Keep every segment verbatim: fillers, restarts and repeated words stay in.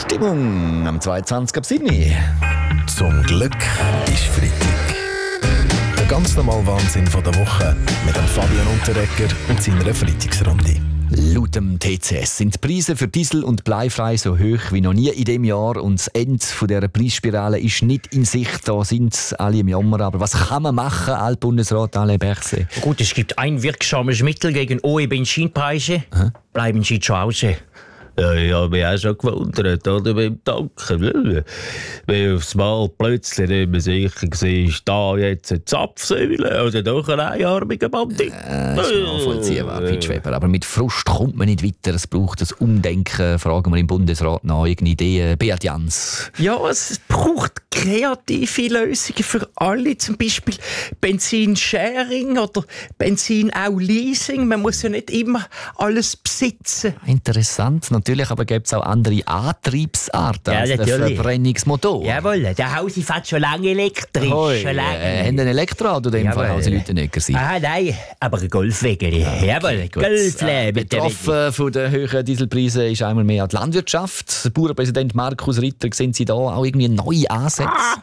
Stimmung am zweiundzwanzig ab sieben. Zum Glück ist Freitag. Der ganz normale Wahnsinn von der Woche mit dem Fabian Unterreger und seiner Freitagsrunde. Laut dem T C S sind die Preise für Diesel und bleifrei so hoch wie noch nie in diesem Jahr und das Ende dieser Preisspirale ist nicht in Sicht. Da sind alle im Jammer. Aber was kann man machen, Altbundesrat Alain Berset? Gut, es gibt ein wirksames Mittel gegen hohe Benzinpreise. Aha. Bleiben Sie zu Hause. Ja, ich habe mich auch schon gewundert, oder, beim Tanken. Weil aufs Mal plötzlich nicht mehr sicher war, da jetzt eine Zapfsäule oder doch ein einarmiger Bandit. Äh, das ist nachvollziehbar, Pitschweber. Aber mit Frust kommt man nicht weiter. Es braucht ein Umdenken. Fragen wir im Bundesrat nach irgendeine Ideen. Beat Jans. Ja, es braucht kreative Lösungen für alle. Zum Beispiel Benzinsharing oder Benzin auch Leasing. Man muss ja nicht immer alles besitzen. Interessant. Natürlich, aber gibt es auch andere Antriebsarten ja, als der Verbrennungsmotor. Jawohl, der Hausi fährt schon lange elektrisch. Hoi, schon lange. Äh, haben ein Elektroauto in dem Fall, also Leute nicht sein. Ah, nein, aber ein Golfwägeli. Ja, okay, jawohl, Golfle. Betroffen von den hohen Dieselpreisen ist einmal mehr die Landwirtschaft. Der Bauernpräsident Markus Ritter, sehen Sie da auch irgendwie neue Ansätze? Ah,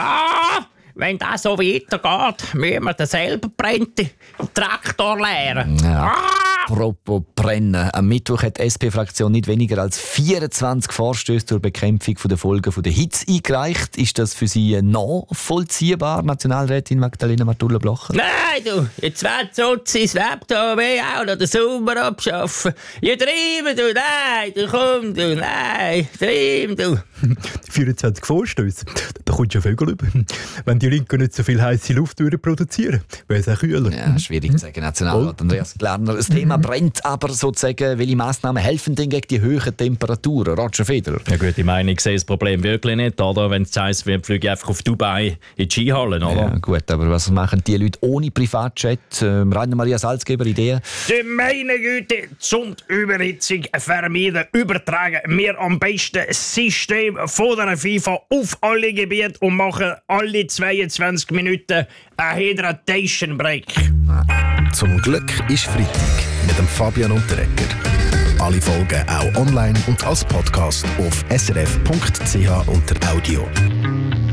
ja, wenn das so weitergeht, müssen wir den selber brennen, den Traktor leeren. Ja. Ah! Apropos Brennen. Am Mittwoch hat die S P-Fraktion nicht weniger als vierundzwanzig Vorstöße zur Bekämpfung der Folgen der Hitze eingereicht. Ist das für Sie nachvollziehbar, Nationalrätin Magdalena Martulla-Blocher? Nein, du, jetzt wird Sozi das Webtor auch noch den Sommer abschaffen. Ja, treiben, du, nein, du, komm, du, nein, treiben, du. vierundzwanzig Vorstöße, da kommt ja Vögel über. Wenn die Linken nicht so viel heiße Luft würden produzieren, wäre es auch kühler. Ja, schwierig zu sagen, Nationalrat Andreas Glarner. Das Thema brennt aber sozusagen. Welche Massnahmen helfen denn gegen die hohen Temperaturen? Roger Federer. Ja gut, ich meine, ich sehe das Problem wirklich nicht, oder? Wenn es heisst, wir fliegen einfach auf Dubai in die Skihallen, oder? Ja gut, aber was machen die Leute ohne Privatjet? Ähm, Rainer Maria Salzgeber, Ideen? Die meine Güte, zum Überhitzung vermeiden, übertragen wir am besten das System von der FIFA auf alle Gebiete und machen alle zweiundzwanzig Minuten einen Hydration Break. Zum Glück ist Freitag mit dem Fabian Unterreger. Alle Folgen auch online und als Podcast auf s r f punkt c h unter Audio.